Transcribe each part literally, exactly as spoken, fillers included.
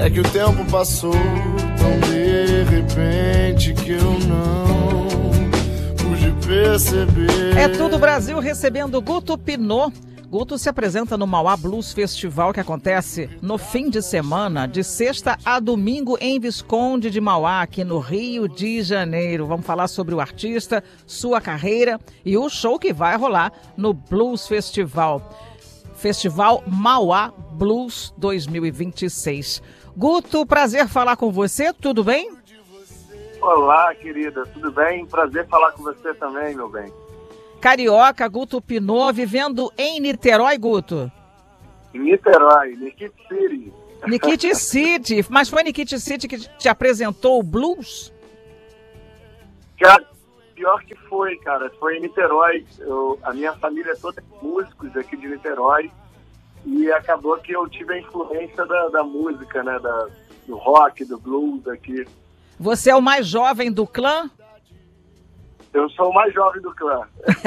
É que o tempo passou tão de repente que eu não pude perceber. É Tudo Brasil recebendo Guto Pinot. Guto se apresenta no Mauá Blues Festival, que acontece no fim de semana, de sexta a domingo, em Visconde de Mauá, aqui no Rio de Janeiro. Vamos falar sobre o artista, sua carreira e o show que vai rolar no Blues Festival. Festival Mauá Blues dois mil e vinte e seis. Guto, prazer falar com você, tudo bem? Olá, querida, tudo bem? Prazer falar com você também, meu bem. Carioca, Guto Pinot, vivendo em Niterói, Guto? Em Niterói, Nikit City. Nikit City, mas foi Nikit City que te apresentou o blues? Cara, pior que foi, cara, foi em Niterói. Eu, a minha família é toda músicos aqui de Niterói e acabou que eu tive a influência da, da música, né, da, do rock, do blues aqui. Você é o mais jovem do clã? Eu sou o mais jovem do clã.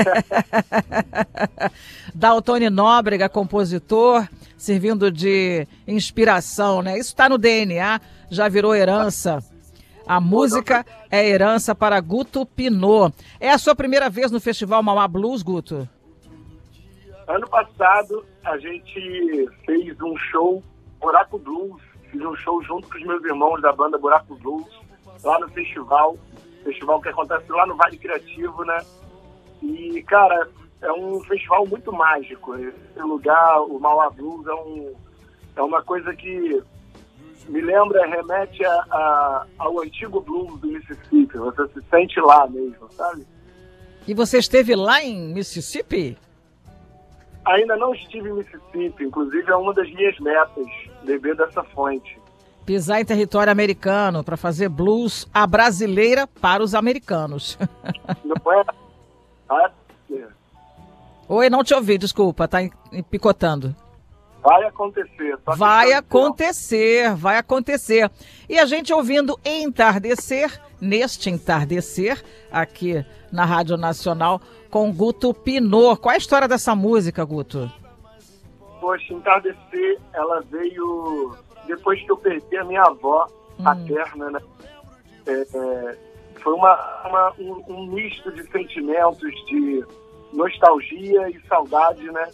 Daltone Nóbrega, compositor, servindo de inspiração, né? Isso está no D N A, já virou herança. A música é herança para Guto Pinot. É a sua primeira vez no Festival Mauá Blues, Guto? Ano passado, a gente fez um show, Buraco Blues. Fiz um show junto com os meus irmãos da banda Buraco Blues, lá no festival. Festival que acontece lá no Vale Criativo, né? E, cara, é um festival muito mágico. Esse lugar, o Mauá Blues, é, um, é uma coisa que me lembra, remete a, a, ao antigo blues do Mississippi. Você se sente lá mesmo, sabe? E você esteve lá em Mississippi? Ainda não estive em Mississippi. Inclusive, é uma das minhas metas, beber dessa fonte. Pisar em território americano para fazer blues à brasileira para os americanos. Não é? Ah, é. Oi, não te ouvi, desculpa, tá picotando. Vai acontecer. Só vai acontecer, vai acontecer. E a gente ouvindo Entardecer, neste Entardecer, aqui na Rádio Nacional, com Guto Pinot. Qual é a história dessa música, Guto? Poxa, Entardecer, ela veio depois que eu perdi a minha avó hum. paterna, né? É, é, foi uma, uma, um, um misto de sentimentos, de nostalgia e saudade, né?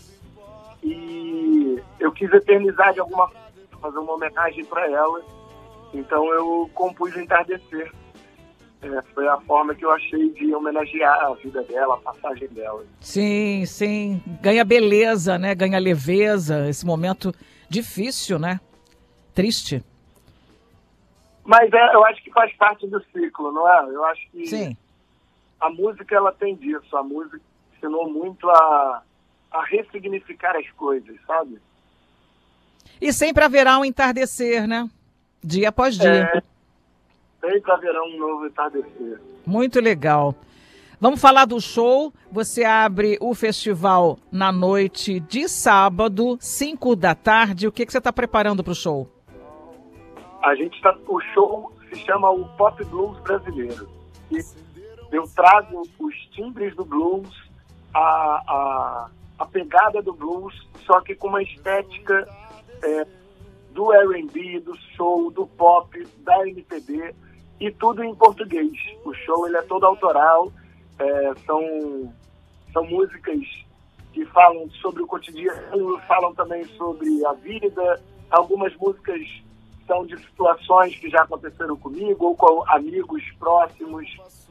E eu quis eternizar de alguma forma, fazer uma homenagem para ela. Então eu compus Entardecer. É, foi a forma que eu achei de homenagear a vida dela, a passagem dela. Sim, sim. Ganha beleza, né? Ganha leveza. Esse momento difícil, né? Triste. Mas é, eu acho que faz parte do ciclo, não é? Eu acho que Sim. A música, ela tem disso. A música ensinou muito a, a ressignificar as coisas, sabe? E sempre haverá um entardecer, né? Dia após dia. É, sempre haverá um novo entardecer. Muito legal. Vamos falar do show. Você abre o festival na noite de sábado, cinco da tarde. O que, que você está preparando para o show? A gente tá, o show se chama o Pop Blues Brasileiro. E eu trago os timbres do blues, a, a, a pegada do blues, só que com uma estética é, do R and B, do soul, do pop, da M P B e tudo em português. O show ele é todo autoral, é, são, são músicas que falam sobre o cotidiano, falam também sobre a vida, algumas músicas são de situações que já aconteceram comigo ou com amigos próximos.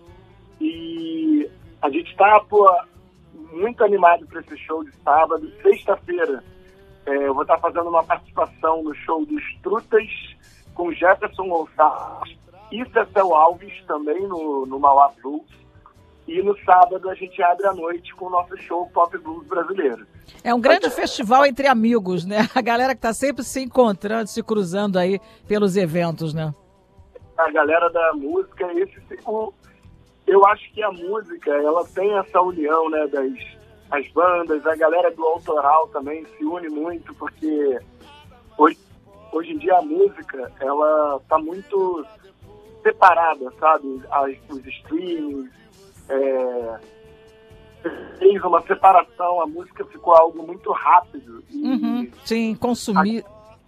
E a gente está muito animado para esse show de sábado. Sexta-feira é, eu vou estar tá fazendo uma participação no show dos Trutas com Jefferson Gonçalves e Cecel Alves também no, no Mauá Blues. E no sábado a gente abre a noite com o nosso show Pop Blues Brasileiro. É um grande festival entre amigos, né? A galera que está sempre se encontrando, se cruzando aí pelos eventos, né? A galera da música, esse, o, eu acho que a música, ela tem essa união, né, das as bandas, a galera do autoral também se une muito, porque hoje, hoje em dia a música, ela tá muito separada, sabe? As, os streamings, é, fez uma separação, a música ficou algo muito rápido. E uhum, sim, consumir. A,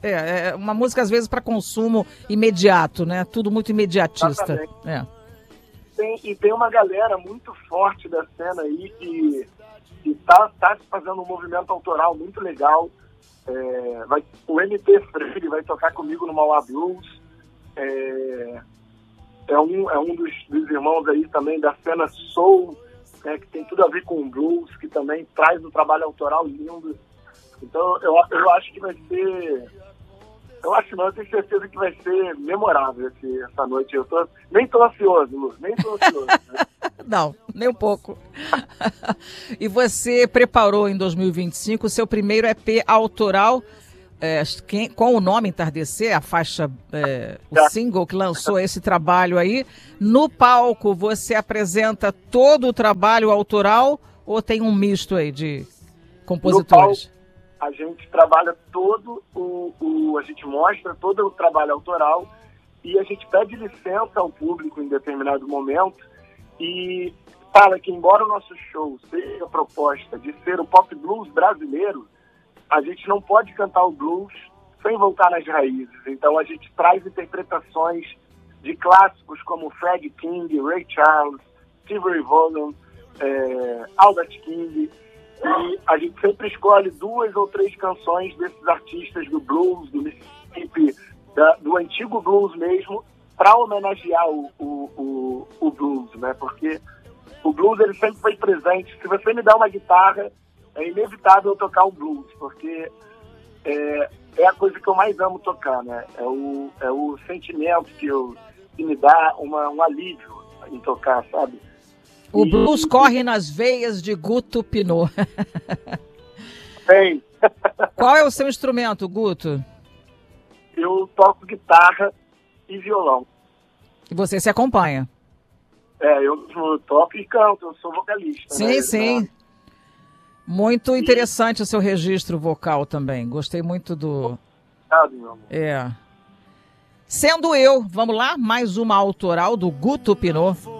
É, é uma música às vezes para consumo imediato, né? Tudo muito imediatista. É. Tem, e tem uma galera muito forte da cena aí que está tá fazendo um movimento autoral muito legal. É, vai, o M P Freire vai tocar comigo no Mauá Blues. É, é um, é um dos, dos irmãos aí também da cena soul, né, que tem tudo a ver com blues, que também traz um trabalho autoral lindo. Então eu, eu acho que vai ser... Eu acho não, eu tenho certeza que vai ser memorável esse, essa noite. Eu tô, nem tô ansioso, Lu, nem tô ansioso. Né? Não, nem um pouco. E você preparou em dois mil e vinte e cinco o seu primeiro E P autoral, é, quem, com o nome Entardecer, a faixa, é, o é. single que lançou esse trabalho aí. No palco você apresenta todo o trabalho autoral ou tem um misto aí de compositores? A gente trabalha todo o, o... A gente mostra todo o trabalho autoral e a gente pede licença ao público em determinado momento e fala que, embora o nosso show seja a proposta de ser o pop blues brasileiro, a gente não pode cantar o blues sem voltar nas raízes. Então a gente traz interpretações de clássicos como Freddie King, Ray Charles, Stevie Ray Vaughan, é, Albert King... E a gente sempre escolhe duas ou três canções desses artistas do blues, do Mississippi, da, do antigo blues mesmo, para homenagear o, o, o, o blues, né? Porque o blues ele sempre foi presente. Se você me dá uma guitarra, é inevitável eu tocar o blues, porque é, é a coisa que eu mais amo tocar, né? É o, é o sentimento que, eu, que me dá uma, um alívio em tocar, sabe? O blues e... corre nas veias de Guto Pinault. Bem. Qual é o seu instrumento, Guto? Eu toco guitarra e violão. E você se acompanha? É, eu, eu toco e canto, eu sou vocalista. Sim, né? sim. Muito e... interessante o seu registro vocal também. Gostei muito do... Obrigado, meu amor. É. Sendo eu, vamos lá, mais uma autoral do Guto Pinault.